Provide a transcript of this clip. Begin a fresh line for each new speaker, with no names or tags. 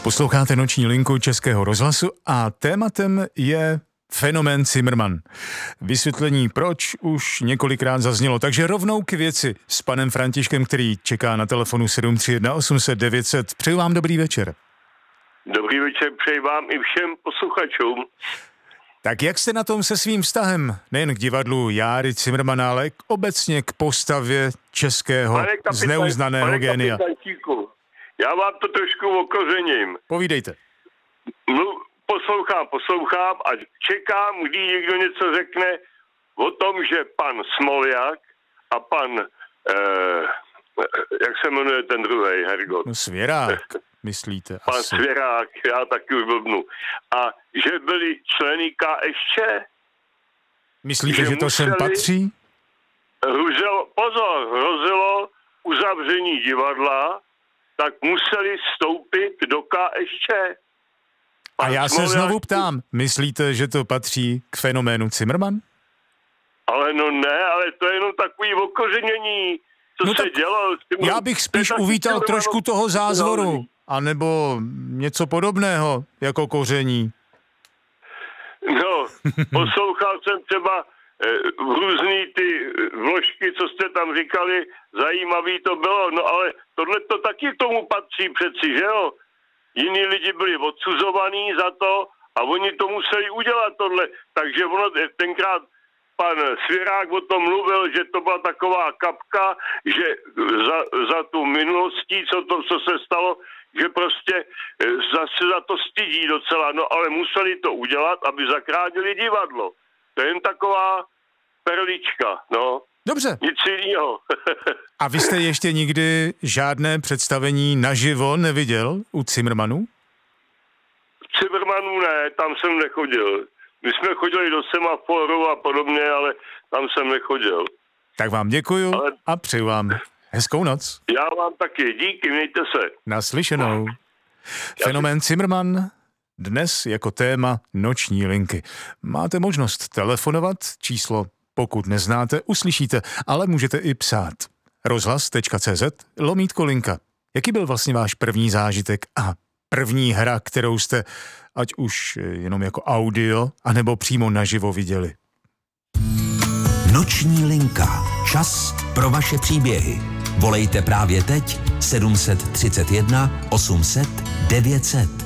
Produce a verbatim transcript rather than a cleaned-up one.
Posloucháte Noční linku Českého rozhlasu a tématem je fenomén Cimrman. Vysvětlení proč už několikrát zaznělo, takže rovnou k věci s panem Františkem, který čeká na telefonu sedm tři jedna osm set devět set. Přeju vám dobrý večer.
Dobrý večer, přeji vám i všem posluchačům.
Tak jak jste na tom se svým vztahem, nejen k divadlu Járy Cimrmana, ale k obecně k postavě českého kapitan, zneuznaného génia?
Já vám to trošku okořením.
Povídejte.
No, poslouchám, poslouchám a čekám, kdy někdo něco řekne o tom, že pan Smoljak a pan, eh, jak se jmenuje ten druhý, Hergot?
No Svěrák, myslíte?
Pan
asi.
Svěrák, já taky už blbnu. A že byli členy K S Č.
Myslíte, že, že to sem patří?
Hrozilo, pozor, hrozilo uzavření divadla, tak museli vstoupit do K S Č.
A já se znovu ptám, myslíte, že to patří k fenoménu Cimrman?
Ale no ne, ale to je jenom takový okořenění, co
no
se dělo.
Já bych spíš uvítal trošku toho zázvoru, anebo něco podobného, jako koření.
No, poslouchal jsem třeba eh, různý ty vložky, co jste tam říkali, zajímavý to bylo, no ale tohle to taky k tomu patří přeci, že jo? Jiní lidi byli odsuzovaní za to a oni to museli udělat tohle, takže ono tenkrát pan Svěrák o tom mluvil, že to byla taková kapka, že za, za tu minulostí, co, to, co se stalo, že prostě zase za to stydí docela, no ale museli to udělat, aby zachránili divadlo. To je jen taková perlička, no.
Dobře.
Nic jiného.
A vy jste ještě nikdy žádné představení naživo neviděl u Cimrmanů?
Cimrmanů ne, tam jsem nechodil. My jsme chodili do Semaforu a podobně, ale tam jsem nechodil.
Tak vám děkuju
ale...
a přeju vám hezkou noc.
Já vám taky, díky, mějte se.
Naslyšenou. Fenomén Cimrman dnes jako téma Noční linky. Máte možnost telefonovat, číslo pokud neznáte, uslyšíte, ale můžete i psát. rozhlas tečka cé zet lomítko linka. Jaký byl vlastně váš první zážitek a první hra, kterou jste ať už jenom jako audio, anebo přímo naživo viděli?
Noční linka. Čas pro vaše příběhy. Volejte právě teď sedm tři jedna osm set devět set.